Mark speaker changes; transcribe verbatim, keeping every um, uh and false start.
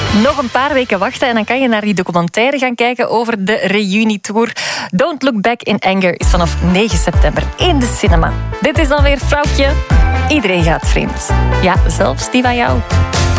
Speaker 1: Nog een paar weken wachten en dan kan je naar die documentaire gaan kijken over de reunietour. Don't Look Back in Anger is vanaf negen september in de cinema. Dit is dan weer Vrouwtje. Iedereen gaat vreemd. Ja, zelfs die van jou.